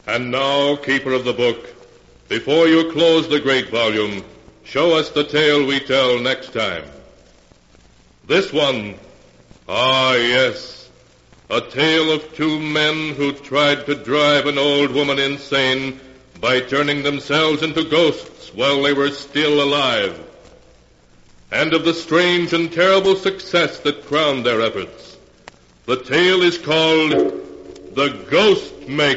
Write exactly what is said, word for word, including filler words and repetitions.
And now, keeper of the book, before you close the great volume, show us the tale we tell next time. This one, ah yes, a tale of two men who tried to drive an old woman insane by turning themselves into ghosts while they were still alive, and of the strange and terrible success that crowned their efforts. The tale is called The Ghost Maker.